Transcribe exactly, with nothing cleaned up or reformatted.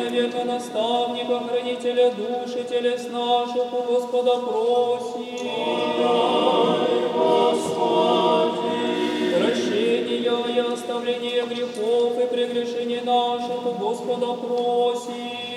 века наставника, хранителя души, телес наших, у Господа просим. Прощения и оставления грехов и прегрешений наших, у Господа просим.